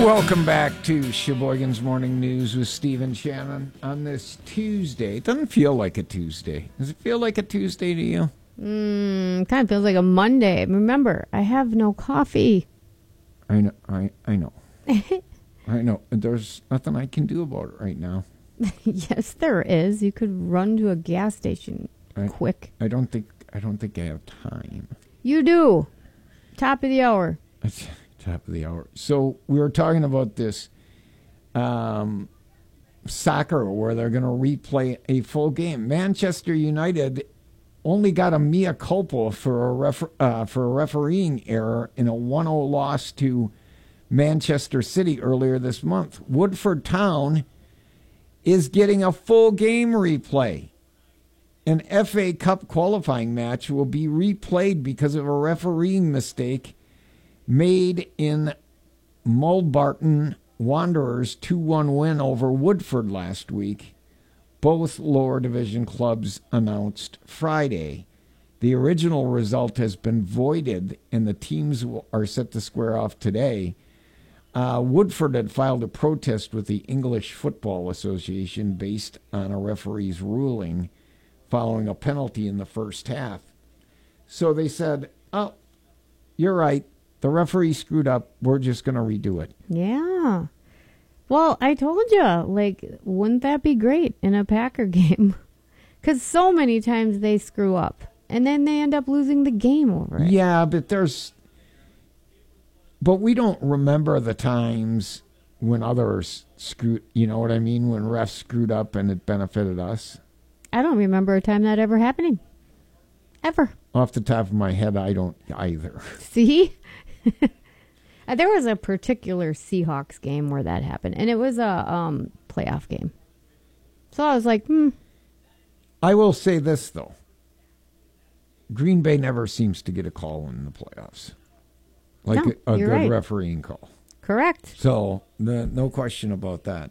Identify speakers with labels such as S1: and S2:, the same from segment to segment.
S1: Welcome back to Sheboygan's Morning News with Steve and Shannon on this Tuesday. It doesn't feel like a Tuesday. Does it feel like a Tuesday to you?
S2: Kind of feels like a Monday. Remember, I have no coffee.
S1: I know. I know. I know. There's nothing I can do about it right now.
S2: Yes, there is. You could run to a gas station quick.
S1: I don't think I have time.
S2: You do. Top of the hour.
S1: It's top of the hour. So we were talking about this soccer where they're going to replay a full game. Manchester United only got a mea culpa for a refereeing error in a 1-0 loss to Manchester City earlier this month. Woodford Town is getting a full game replay. An FA Cup qualifying match will be replayed because of a refereeing mistake made in Mulbarton Wanderers' 2-1 win over Woodford last week. Both lower division clubs announced Friday. The original result has been voided, and the teams are set to square off today. Woodford had filed a protest with the English Football Association based on a referee's ruling following a penalty in the first half. So they said, oh, you're right. The referee screwed up. We're just going to redo it.
S2: Yeah. Well, I told you, wouldn't that be great in a Packer game? Because so many times they screw up, and then they end up losing the game over it.
S1: Yeah, but we don't remember the times when others screwed, you know what I mean, when refs screwed up and it benefited us.
S2: I don't remember a time that ever happening. Ever.
S1: Off the top of my head, I don't either.
S2: See? There was a particular Seahawks game where that happened, and it was a playoff game. So I was like,
S1: I will say this, though. Green Bay never seems to get a call in the playoffs. Like
S2: No,
S1: a
S2: you're
S1: good
S2: right.
S1: refereeing call.
S2: Correct.
S1: So, no question about that.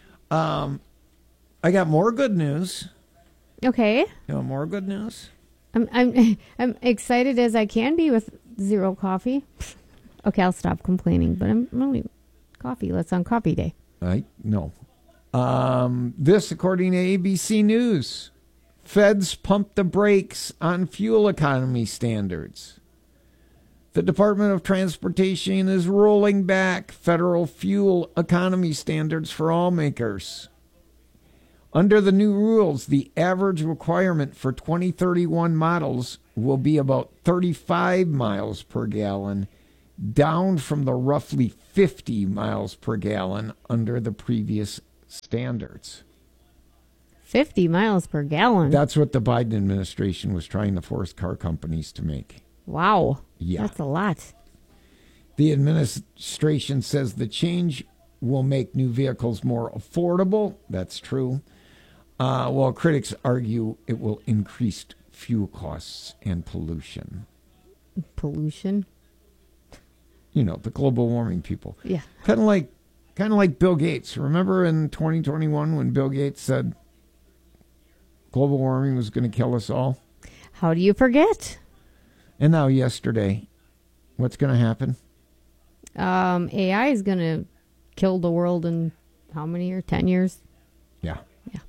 S1: I got more good news.
S2: Okay.
S1: You want more good news?
S2: I'm excited as I can be with zero coffee. Okay, I'll stop complaining, but I'm really coffee. Let's on coffee day.
S1: No. This, according to ABC News, feds pumped the brakes on fuel economy standards. The Department of Transportation is rolling back federal fuel economy standards for all makers. Under the new rules, the average requirement for 2031 models will be about 35 miles per gallon, down from the roughly 50 miles per gallon under the previous standards.
S2: 50 miles per gallon.
S1: That's what the Biden administration was trying to force car companies to make.
S2: Wow.
S1: Yeah.
S2: That's a lot.
S1: The administration says the change will make new vehicles more affordable. That's true. While critics argue it will increase fuel costs and pollution.
S2: Pollution?
S1: You know, the global warming people.
S2: Yeah.
S1: Kind of like Bill Gates. Remember in 2021 when Bill Gates said global warming was going to kill us all?
S2: How do you forget?
S1: And now yesterday, what's going to happen?
S2: AI is going to kill the world in how many years? 10 years?
S1: Yeah.
S2: Yeah.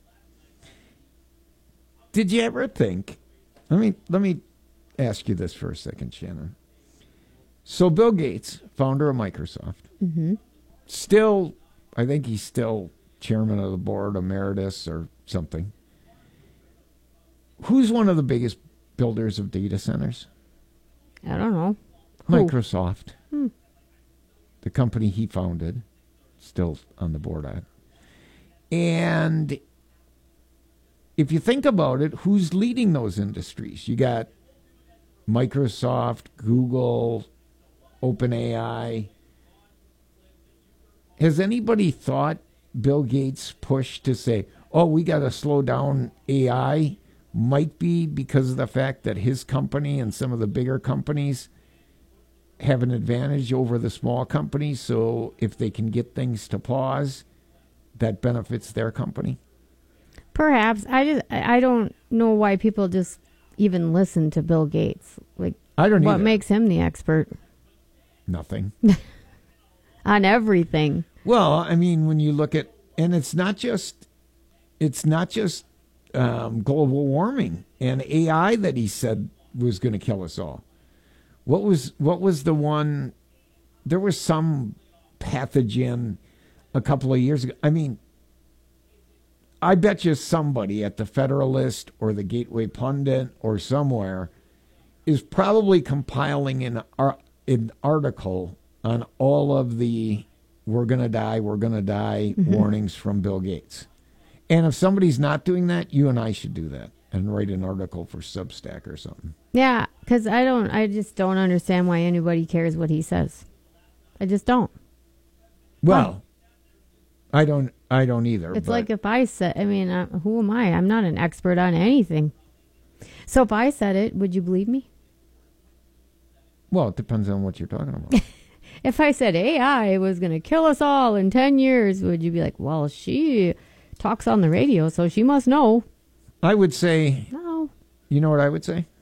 S1: Did you ever think? Let me ask you this for a second, Shannon. So Bill Gates, founder of Microsoft, still, I think he's still chairman of the board, emeritus or something. Who's one of the biggest builders of data centers?
S2: I don't know.
S1: Microsoft. The company he founded, still on the board of. And if you think about it, who's leading those industries? You got Microsoft, Google, OpenAI. Has anybody thought Bill Gates' push to say, oh, we got to slow down AI might be because of the fact that his company and some of the bigger companies have an advantage over the small companies, so if they can get things to pause, that benefits their company?
S2: Perhaps. I don't know why people just even listen to Bill Gates. Like,
S1: I don't
S2: what
S1: either.
S2: makes him the expert?
S1: Nothing.
S2: on everything.
S1: Well, I mean, when you look at, and it's not just global warming and AI that he said was going to kill us all. What was the one? There was some pathogen a couple of years ago. I mean, I bet you somebody at the Federalist or the Gateway Pundit or somewhere is probably compiling an article on all of the we're going to die warnings from Bill Gates. And if somebody's not doing that, you and I should do that and write an article for Substack or something.
S2: Yeah, because I just don't understand why anybody cares what he says. I just don't.
S1: Well, I don't either.
S2: It's like if I said, I mean, who am I? I'm not an expert on anything. So if I said it, would you believe me?
S1: Well, it depends on what you're talking about.
S2: If I said AI was going to kill us all in 10 years, would you be like, well, she talks on the radio, so she must know?
S1: I would say,
S2: no.
S1: You know what I would say?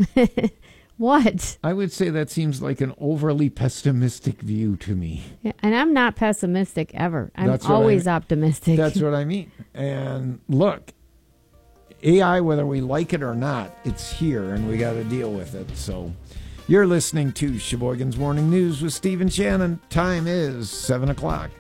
S2: What?
S1: I would say that seems like an overly pessimistic view to me.
S2: Yeah, and I'm not pessimistic ever. I'm always optimistic.
S1: That's what I mean. And look, AI, whether we like it or not, it's here, and we got to deal with it. So you're listening to Sheboygan's Morning News with Steve and Shannon. Time is 7 o'clock.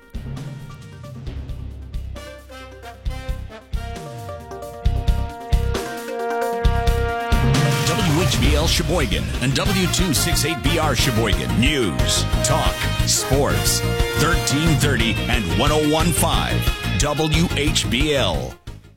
S3: WHBL Sheboygan and W268BR Sheboygan. News, talk, sports. 1330 and 1015 WHBL.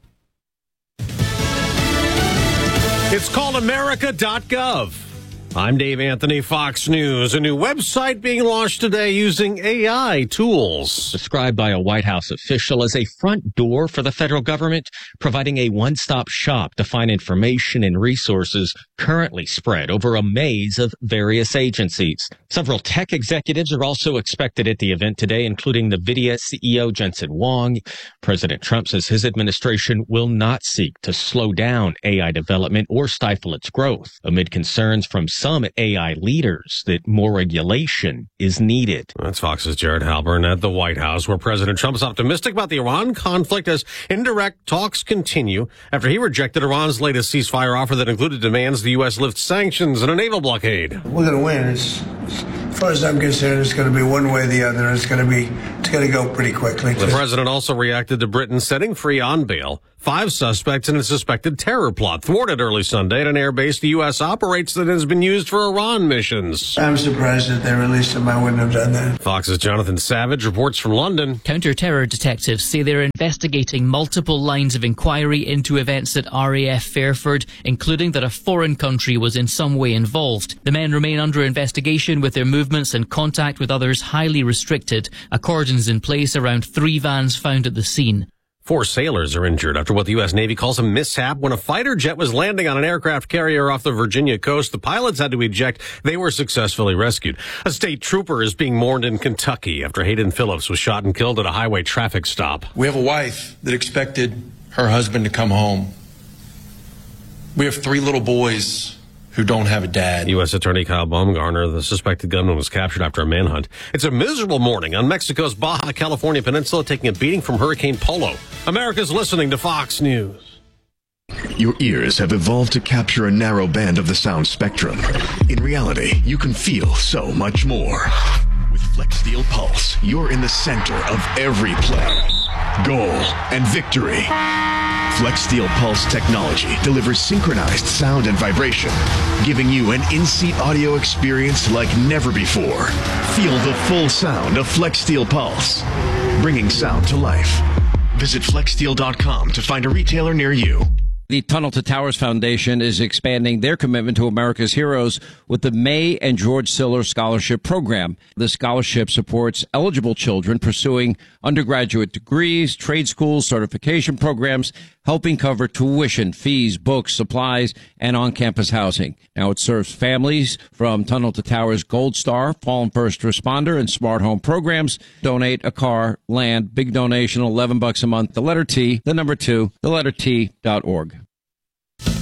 S4: It's called America.gov. I'm Dave Anthony, Fox News. A new website being launched today using AI tools.
S5: Described by a White House official as a front door for the federal government, providing a one-stop shop to find information and resources currently spread over a maze of various agencies. Several tech executives are also expected at the event today, including NVIDIA CEO Jensen Huang. President Trump says his administration will not seek to slow down AI development or stifle its growth, amid concerns from some AI leaders that more regulation is needed.
S4: That's Fox's Jared Halpern at the White House, where President Trump is optimistic about the Iran conflict as indirect talks continue after he rejected Iran's latest ceasefire offer that included demands the U.S. lift sanctions and a naval blockade.
S6: We're going to win. As far as I'm concerned, it's going to be one way or the other. It's going to go pretty quickly.
S4: The president also reacted to Britain setting free on bail 5 suspects in a suspected terror plot thwarted early Sunday at an airbase the U.S. operates that has been used for Iran missions.
S6: I'm surprised that they released him. I wouldn't have done that.
S4: Fox's Jonathan Savage reports from London.
S7: Counter-terror detectives say they're investigating multiple lines of inquiry into events at RAF Fairford, including that a foreign country was in some way involved. The men remain under investigation, with their movements and contact with others highly restricted. A cordon's in place around 3 vans found at the scene.
S4: 4 sailors are injured after what the U.S. Navy calls a mishap when a fighter jet was landing on an aircraft carrier off the Virginia coast. The pilots had to eject. They were successfully rescued. A state trooper is being mourned in Kentucky after Hayden Phillips was shot and killed at a highway traffic stop.
S8: We have a wife that expected her husband to come home. We have 3 little boys who don't have a dad.
S4: U.S. Attorney Kyle Baumgartner, the suspected gunman, was captured after a manhunt. It's a miserable morning on Mexico's Baja California Peninsula, taking a beating from Hurricane Polo. America's listening to Fox News.
S9: Your ears have evolved to capture a narrow band of the sound spectrum. In reality, you can feel so much more. With FlexSteel Pulse, you're in the center of every play, goal, and victory. FlexSteel Pulse technology delivers synchronized sound and vibration, giving you an in-seat audio experience like never before. Feel the full sound of FlexSteel Pulse, bringing sound to life. Visit FlexSteel.com to find a retailer near you.
S10: The Tunnel to Towers Foundation is expanding their commitment to America's heroes with the May and George Siller Scholarship Program. The scholarship supports eligible children pursuing undergraduate degrees, trade schools, certification programs, helping cover tuition, fees, books, supplies, and on-campus housing. Now it serves families from Tunnel to Towers Gold Star, Fallen First Responder, and Smart Home programs. Donate a car, land, big donation, $11 a month. The letter T, the number 2, the letter T.org.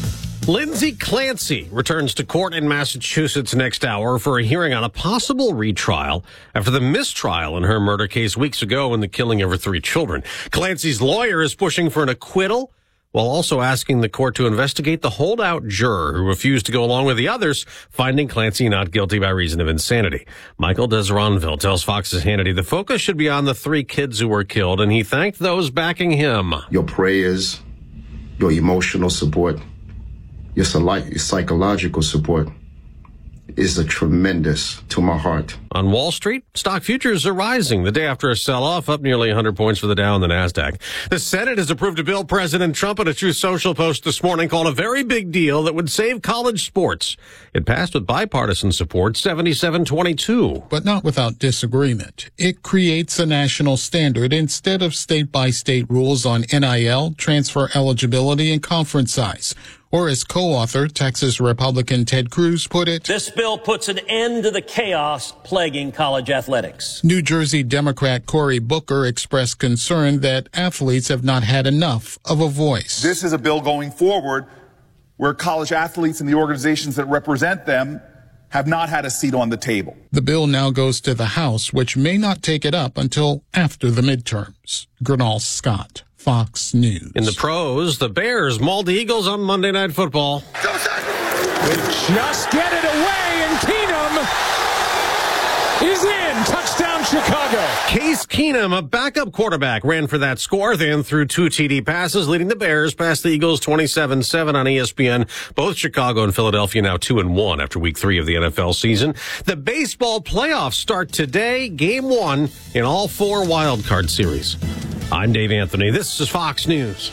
S4: Lindsay Clancy returns to court in Massachusetts next hour for a hearing on a possible retrial after the mistrial in her murder case weeks ago in the killing of her 3 children. Clancy's lawyer is pushing for an acquittal while also asking the court to investigate the holdout juror who refused to go along with the others, finding Clancy not guilty by reason of insanity. Michael Desronville tells Fox's Hannity the focus should be on the 3 kids who were killed, and he thanked those backing him.
S11: Your prayers, your emotional support, your psychological support is a tremendous to my heart.
S4: On Wall Street, stock futures are rising the day after a sell-off, up nearly 100 points for the Dow and the NASDAQ. The Senate has approved a bill President Trump in a Truth Social post this morning called a very big deal that would save college sports. It passed with bipartisan support, 77-22.
S12: But not without disagreement. It creates a national standard instead of state-by-state rules on NIL, transfer eligibility, and conference size. Or as co-author, Texas Republican Ted Cruz put it,
S13: this bill puts an end to the chaos plaguing college athletics.
S12: New Jersey Democrat Cory Booker expressed concern that athletes have not had enough of a voice.
S14: This is a bill going forward where college athletes and the organizations that represent them have not had a seat on the table.
S12: The bill now goes to the House, which may not take it up until after the midterms. Gernal Scott, Fox News.
S4: In the pros, the Bears mauled the Eagles on Monday Night Football.
S15: They just get it away, and Keenum is in. Touchdown, Chicago.
S4: Case Keenum, a backup quarterback, ran for that score, then threw 2 TD passes, leading the Bears past the Eagles 27-7 on ESPN. Both Chicago and Philadelphia now 2-1 after week 3 of the NFL season. The baseball playoffs start today, game 1 in all 4 wildcard series. I'm Dave Anthony. This is Fox News.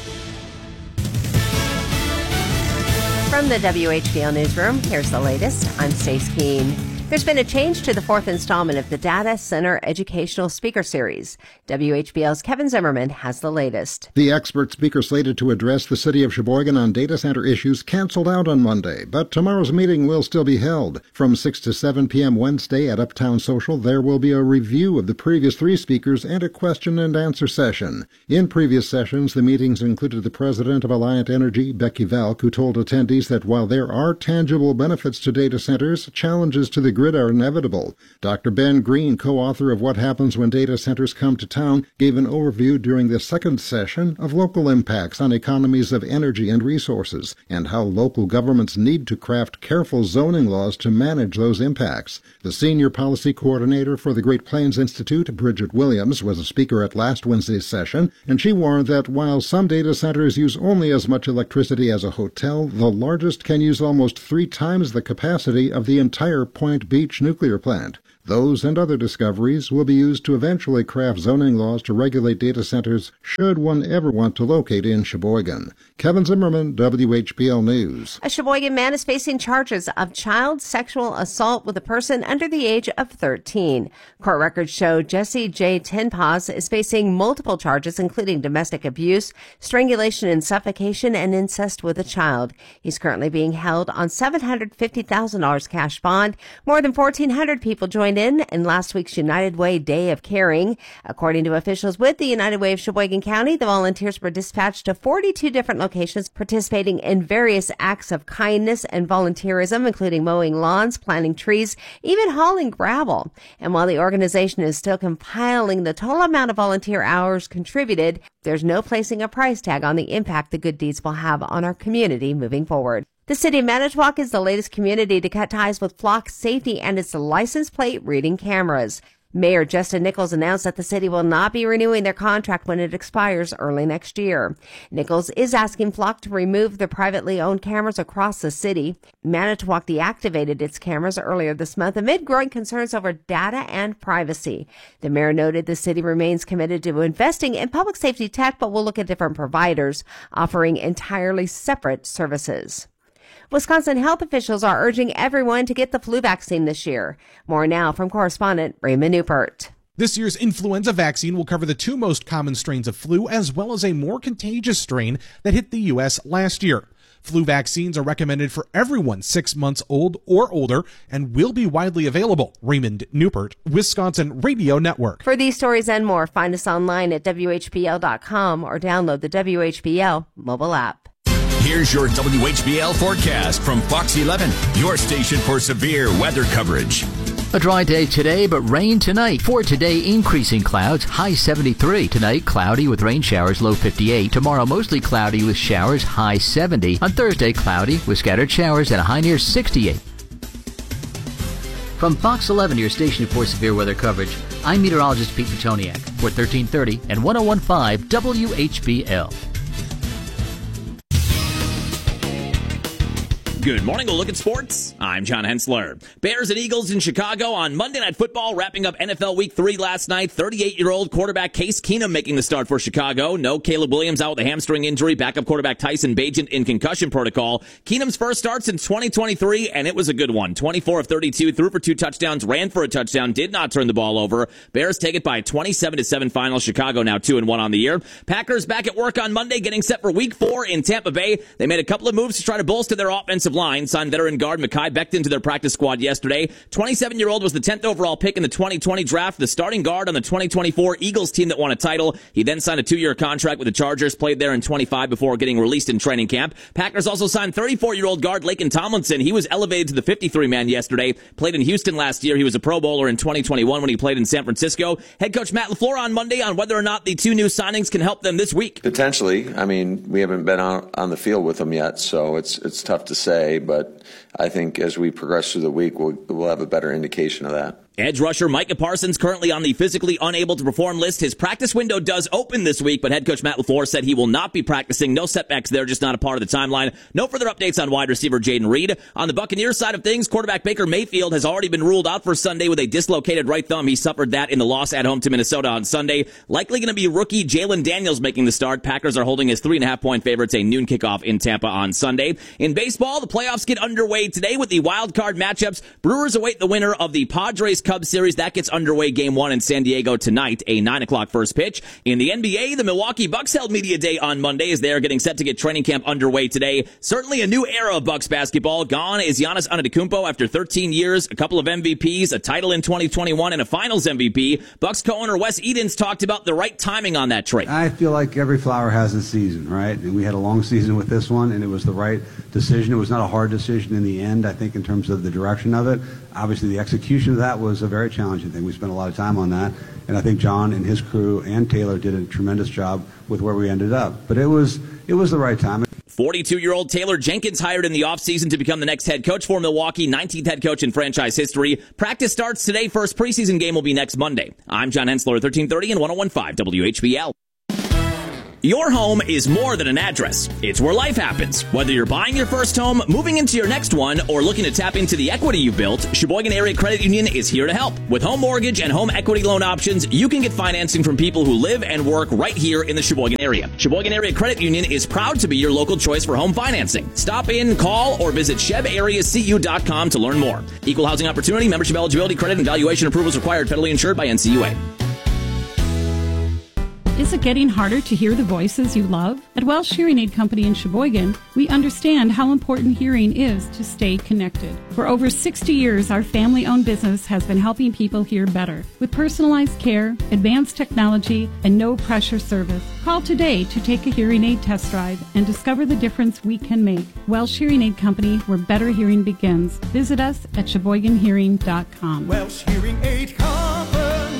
S16: From the WHBL Newsroom, here's the latest. I'm Stace Keene. There's been a change to the 4th installment of the Data Center Educational Speaker Series. WHBL's Kevin Zimmerman has the latest.
S17: The expert speaker slated to address the city of Sheboygan on data center issues canceled out on Monday, but tomorrow's meeting will still be held. From 6 to 7 p.m. Wednesday at Uptown Social, there will be a review of the previous 3 speakers and a question and answer session. In previous sessions, the meetings included the president of Alliant Energy, Becky Valk, who told attendees that while there are tangible benefits to data centers, challenges to the grid are inevitable. Dr. Ben Green, co-author of What Happens When Data Centers Come to Town, gave an overview during the second session of local impacts on economies of energy and resources, and how local governments need to craft careful zoning laws to manage those impacts. The senior policy coordinator for the Great Plains Institute, Bridget Williams, was a speaker at last Wednesday's session, and she warned that while some data centers use only as much electricity as a hotel, the largest can use almost 3 times the capacity of the entire Point Beach nuclear plant. Those and other discoveries will be used to eventually craft zoning laws to regulate data centers should one ever want to locate in Sheboygan. Kevin Zimmerman, WHBL News.
S16: A Sheboygan man is facing charges of child sexual assault with a person under the age of 13. Court records show Jesse J. Tenpaz is facing multiple charges, including domestic abuse, strangulation and suffocation, and incest with a child. He's currently being held on $750,000 cash bond. More than 1,400 people joined in last week's United Way Day of Caring. According to officials with the United Way of Sheboygan County, the volunteers were dispatched to 42 different locations, participating in various acts of kindness and volunteerism, including mowing lawns, planting trees, even hauling gravel. And while the organization is still compiling the total amount of volunteer hours contributed, there's no placing a price tag on the impact the good deeds will have on our community moving forward. The city of Manitowoc is the latest community to cut ties with Flock Safety and its license plate reading cameras. Mayor Justin Nichols announced that the city will not be renewing their contract when it expires early next year. Nichols is asking Flock to remove the privately owned cameras across the city. Manitowoc deactivated its cameras earlier this month amid growing concerns over data and privacy. The mayor noted the city remains committed to investing in public safety tech, but will look at different providers offering entirely separate services. Wisconsin health officials are urging everyone to get the flu vaccine this year. More now from correspondent Raymond Newport.
S18: This year's influenza vaccine will cover the 2 most common strains of flu, as well as a more contagious strain that hit the U.S. last year. Flu vaccines are recommended for everyone 6 months old or older and will be widely available. Raymond Newport, Wisconsin Radio Network.
S16: For these stories and more, find us online at WHBL.com or download the WHBL mobile app.
S3: Here's your WHBL forecast from Fox 11, your station for severe weather coverage.
S19: A dry day today, but rain tonight. For today, increasing clouds, high 73. Tonight, cloudy with rain showers, low 58. Tomorrow, mostly cloudy with showers, high 70. On Thursday, cloudy with scattered showers and a high near 68. From Fox 11, your station for severe weather coverage, I'm meteorologist Pete Petoniak for 1330 and 1015 WHBL.
S20: Good morning. We'll look at sports. I'm John Hensler. Bears and Eagles in Chicago on Monday Night Football, wrapping up NFL Week 3 last night. 38-year-old quarterback Case Keenum making the start for Chicago. No Caleb Williams out with a hamstring injury. Backup quarterback Tyson Bagent in concussion protocol. Keenum's first start since 2023, and it was a good one. 24 of 32, threw for 2 touchdowns, ran for a touchdown, did not turn the ball over. Bears take it by a 27-7 final. Chicago now 2-1 on the year. Packers back at work on Monday, getting set for Week 4 in Tampa Bay. They made a couple of moves to try to bolster their offensive line. Signed veteran guard Mekhi Becton to their practice squad yesterday. 27-year-old was the 10th overall pick in the 2020 draft, the starting guard on the 2024 Eagles team that won a title. He then signed a 2-year contract with the Chargers, played there in 25 before getting released in training camp. Packers also signed 34-year-old guard Laken Tomlinson. He was elevated to the 53-man yesterday. Played in Houston last year. He was a Pro Bowler in 2021 when he played in San Francisco. Head coach Matt LaFleur on Monday on whether or not the 2 new signings can help them this week.
S21: Potentially. I mean, we haven't been out on the field with them yet, so it's tough to say, but I think as we progress through the week, we'll have a better indication of that.
S20: Edge rusher Micah Parsons currently on the physically unable to perform list. His practice window does open this week, but head coach Matt LaFleur said he will not be practicing. No setbacks there, just not a part of the timeline. No further updates on wide receiver Jaden Reed. On the Buccaneers side of things, quarterback Baker Mayfield has already been ruled out for Sunday with a dislocated right thumb. He suffered that in the loss at home to Minnesota on Sunday. Likely going to be rookie Jalen Daniels making the start. Packers are holding as 3.5-point favorites, a noon kickoff in Tampa on Sunday. In baseball, the playoffs get underway today with the wild card matchups. Brewers await the winner of the Padres-Cubs series. That gets underway Game 1 in San Diego tonight, a 9 o'clock first pitch. In the NBA, the Milwaukee Bucks held media day on Monday as they are getting set to get training camp underway today. Certainly a new era of Bucks basketball. Gone is Giannis Antetokounmpo after 13 years, a couple of MVPs, a title in 2021, and a finals MVP. Bucks co-owner Wes Edens talked about the right timing on that trade.
S22: I feel like every flower has a season, right? And we had a long season with this one, and it was the right decision. It was not a hard decision in the end, I think, in terms of the direction of it. Obviously, the execution of that was a very challenging thing. We spent a lot of time on that, and I think John and his crew and Taylor did a tremendous job with where we ended up. But it was the right time.
S20: 42-year-old Taylor Jenkins hired in the offseason to become the next head coach for Milwaukee, 19th head coach in franchise history. Practice starts today. First preseason game will be next Monday. I'm John Hensler, 1330 and 1015 WHBL. Your home is more than an address. It's where life happens. Whether you're buying your first home, moving into your next one, or looking to tap into the equity you've built, Sheboygan Area Credit Union is here to help. With home mortgage and home equity loan options, you can get financing from people who live and work right here in the Sheboygan area. Sheboygan Area Credit Union is proud to be your local choice for home financing. Stop in, call, or visit shebareacu.com to learn more. Equal housing opportunity, membership eligibility, credit, and valuation approvals required, federally insured by NCUA.
S23: Is it getting harder to hear the voices you love? At Welsh Hearing Aid Company in Sheboygan, we understand how important hearing is to stay connected. For over 60 years, our family-owned business has been helping people hear better. With personalized care, advanced technology, and no-pressure service. Call today to take a hearing aid test drive and discover the difference we can make. Welsh Hearing Aid Company, where better hearing begins. Visit us at SheboyganHearing.com.
S24: Welsh Hearing Aid Company.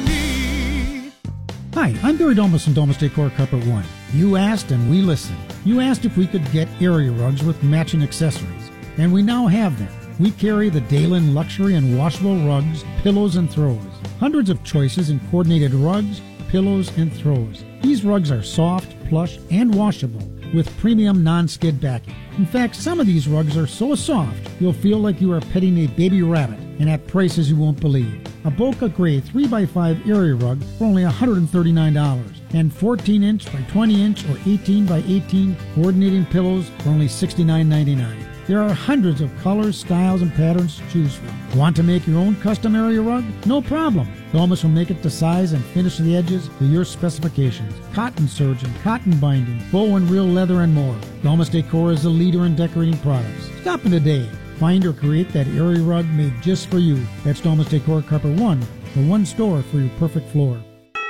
S25: Hi, I'm Barry Domus from Domus Decor Carpet One. You asked and we listened. You asked if we could get area rugs with matching accessories, and we now have them. We carry the Dalen luxury and washable rugs, pillows, and throws. Hundreds of choices in coordinated rugs, pillows, and throws. These rugs are soft, plush, and washable with premium non-skid backing. In fact, some of these rugs are so soft, you'll feel like you are petting a baby rabbit, and at prices you won't believe. A Boca Gray 3x5 area rug for only $139, and 14-inch by 20-inch or 18 by 18 coordinating pillows for only $69.99. There are hundreds of colors, styles, and patterns to choose from. Want to make your own custom area rug? No problem. Domus will make it to size and finish the edges to your specifications. Cotton serge and cotton binding, faux and real leather, and more. Domus Decor is the leader in decorating products. Stop in today. Find or create that area rug made just for you. That's Domus Decor Carpet One, the one store for your perfect floor.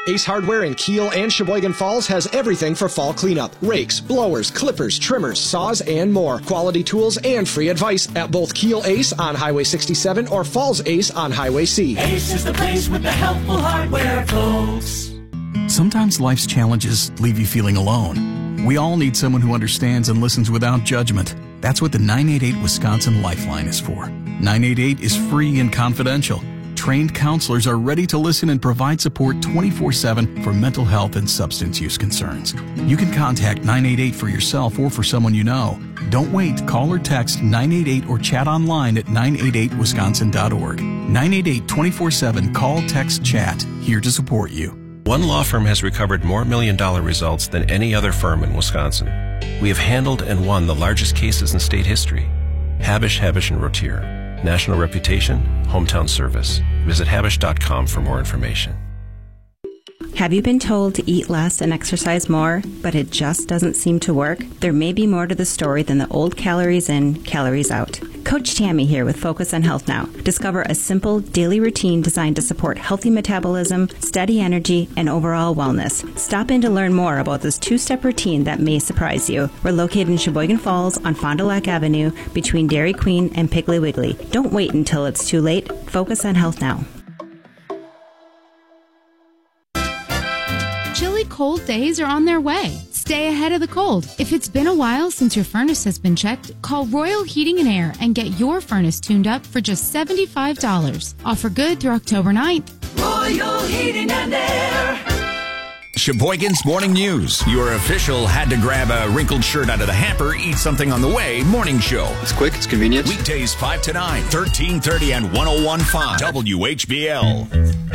S1: Ace Hardware in Kiel and Sheboygan Falls has everything for fall cleanup. Rakes, blowers, clippers, trimmers, saws, and more. Quality tools and free advice at both Kiel Ace on Highway 67 or Falls Ace on Highway C.
S24: Ace is the place with the helpful hardware, folks.
S2: Sometimes life's challenges leave you feeling alone. We all need someone who understands and listens without judgment. That's what the 988 Wisconsin Lifeline is for. 988 is free and confidential. Trained counselors are ready to listen and provide support 24/7 for mental health and substance use concerns. You can contact 988 for yourself or for someone you know. Don't wait. Call or text 988 or chat online at 988wisconsin.org. 988 24/7. Call, text, chat. Here to support you.
S5: One law firm has recovered more million-dollar results than any other firm in Wisconsin. We have handled and won the largest cases in state history. Habish, Habish & Rotier. National reputation, hometown service. Visit habish.com for more information.
S6: Have you been told to eat less and exercise more, but it just doesn't seem to work? There may be more to the story than the old calories in, calories out. Coach Tammy here with Focus on Health Now. Discover a simple daily routine designed to support healthy metabolism, steady energy, and overall wellness. Stop in to learn more about this two-step routine that may surprise you. We're located in Sheboygan Falls on Fond du Lac Avenue between Dairy Queen and Piggly Wiggly. Don't wait until it's too late. Focus on Health Now.
S7: Chilly cold days are on their way. Stay ahead of the cold. If it's been a while since your furnace has been checked, call Royal Heating and Air and get your furnace tuned up for just $75. Offer good through October 9th.
S24: Royal Heating and Air.
S3: Sheboygan's Morning News. Your official had to grab a wrinkled shirt out of the hamper, eat something on the way morning show.
S26: It's quick, it's convenient.
S3: Weekdays 5 to 9, 1330 and 101.5 WHBL.